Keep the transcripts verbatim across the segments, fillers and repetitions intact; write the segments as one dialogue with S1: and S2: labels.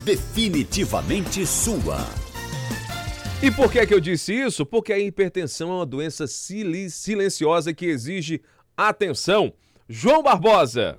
S1: Definitivamente sua.
S2: E por que é que eu disse isso? Porque a hipertensão é uma doença silenciosa que exige atenção. João Barbosa.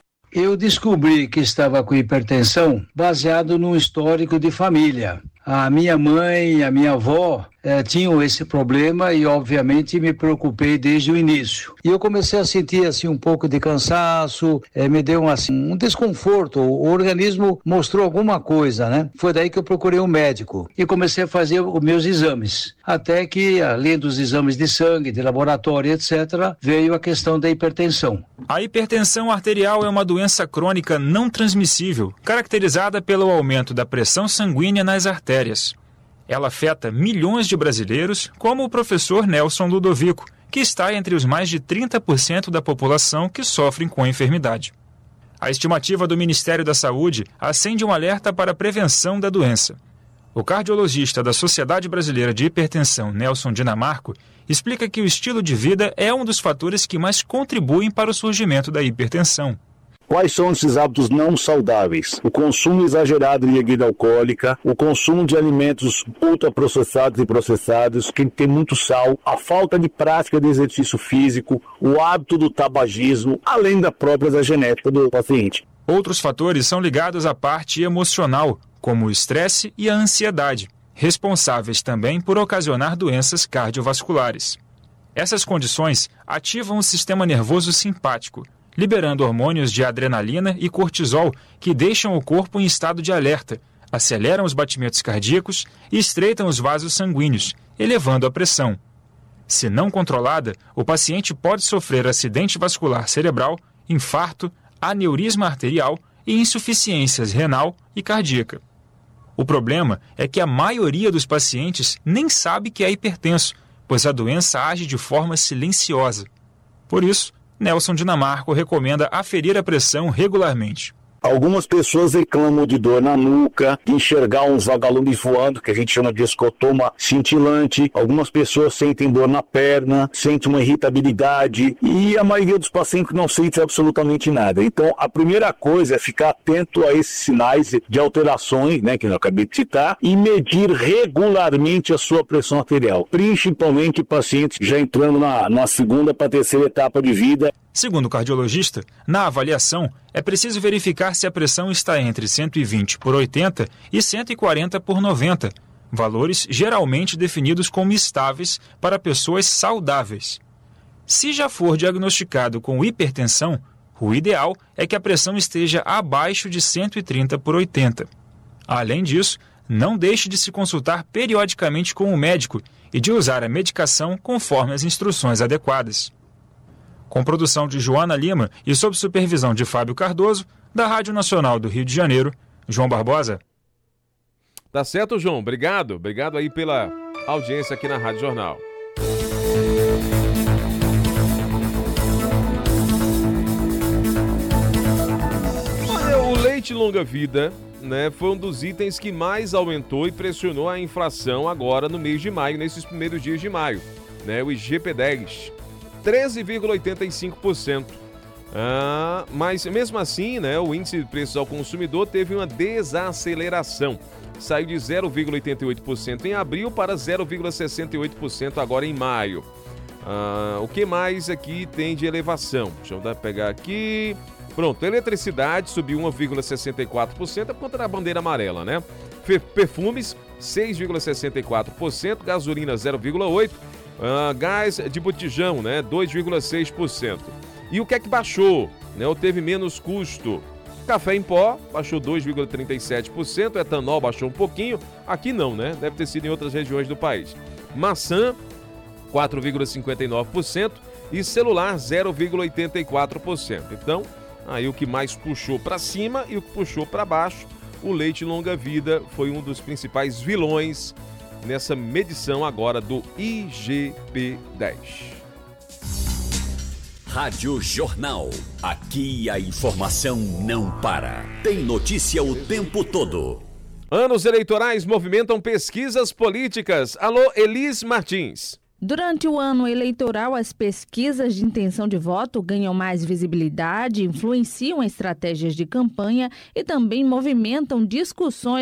S3: Eu descobri que estava com hipertensão baseado num histórico de família. A minha mãe e a minha avó eh, tinham esse problema e, obviamente, me preocupei desde o início. E eu comecei a sentir, assim, um pouco de cansaço, eh, me deu, um, assim, um desconforto. O organismo mostrou alguma coisa, né? Foi daí que eu procurei um médico e comecei a fazer os meus exames. Até que, além dos exames de sangue, de laboratório, etcétera, veio a questão da hipertensão.
S4: A hipertensão arterial é uma doença crônica não transmissível, caracterizada pelo aumento da pressão sanguínea nas artérias. Ela afeta milhões de brasileiros, como o professor Nelson Ludovico, que está entre os mais de trinta por cento da população que sofrem com a enfermidade. A estimativa do Ministério da Saúde acende um alerta para a prevenção da doença. O cardiologista da Sociedade Brasileira de Hipertensão, Nelson Dinamarco, explica que o estilo de vida é um dos fatores que mais contribuem para o surgimento da hipertensão.
S5: Quais são esses hábitos não saudáveis? O consumo exagerado de bebida alcoólica, o consumo de alimentos ultraprocessados e processados, que tem muito sal, a falta de prática de exercício físico, o hábito do tabagismo, além da própria da genética do paciente.
S4: Outros fatores são ligados à parte emocional, como o estresse e a ansiedade, responsáveis também por ocasionar doenças cardiovasculares. Essas condições ativam o sistema nervoso simpático, liberando hormônios de adrenalina e cortisol que deixam o corpo em estado de alerta, aceleram os batimentos cardíacos e estreitam os vasos sanguíneos, elevando a pressão. Se não controlada, o paciente pode sofrer acidente vascular cerebral, infarto, aneurisma arterial e insuficiências renal e cardíaca. O problema é que a maioria dos pacientes nem sabe que é hipertenso, pois a doença age de forma silenciosa. Por isso, Nelson Dinamarco recomenda aferir a pressão regularmente.
S5: Algumas pessoas reclamam de dor na nuca, de enxergar uns vagalumes voando, que a gente chama de escotoma cintilante. Algumas pessoas sentem dor na perna, sentem uma irritabilidade e a maioria dos pacientes não sente absolutamente nada. Então, a primeira coisa é ficar atento a esses sinais de alterações, né, que eu acabei de citar, e medir regularmente a sua pressão arterial, principalmente pacientes já entrando na, na segunda para terceira etapa de vida.
S4: Segundo o cardiologista, na avaliação é preciso verificar se a pressão está entre cento e vinte por oitenta e cento e quarenta por noventa, valores geralmente definidos como estáveis para pessoas saudáveis. Se já for diagnosticado com hipertensão, o ideal é que a pressão esteja abaixo de cento e trinta por oitenta. Além disso, não deixe de se consultar periodicamente com o médico e de usar a medicação conforme as instruções adequadas. Com produção de Joana Lima e sob supervisão de Fábio Cardoso, da Rádio Nacional do Rio de Janeiro, João Barbosa.
S2: Tá certo, João. Obrigado. Obrigado aí pela audiência aqui na Rádio Jornal. Olha, o leite longa-vida, né, foi um dos itens que mais aumentou e pressionou a inflação agora no mês de maio, nesses primeiros dias de maio, né, o I G P dez. treze vírgula oitenta e cinco por cento. Ah, mas mesmo assim, né, o índice de preços ao consumidor teve uma desaceleração. Saiu de zero vírgula oitenta e oito por cento em abril para zero vírgula sessenta e oito por cento agora em maio. Ah, o que mais aqui tem de elevação? Deixa eu pegar aqui. Pronto, eletricidade subiu um vírgula sessenta e quatro por cento por conta da bandeira amarela, né? Perfumes, seis vírgula sessenta e quatro por cento, gasolina zero vírgula oito por cento. Uh, gás de botijão, né, dois vírgula seis por cento. E o que é que baixou? Né, ou teve menos custo? Café em pó baixou dois vírgula trinta e sete por cento, etanol baixou um pouquinho, aqui não, né? Deve ter sido em outras regiões do país. Maçã, quatro vírgula cinquenta e nove por cento e celular, zero vírgula oitenta e quatro por cento. Então, aí o que mais puxou para cima e o que puxou para baixo, o leite longa-vida foi um dos principais vilões nessa medição agora do I G P dez.
S1: Rádio Jornal. Aqui a informação não para. Tem notícia o tempo todo.
S2: Anos eleitorais movimentam pesquisas políticas. Alô, Elis Martins.
S6: Durante o ano eleitoral, as pesquisas de intenção de voto ganham mais visibilidade, influenciam estratégias de campanha e também movimentam discussões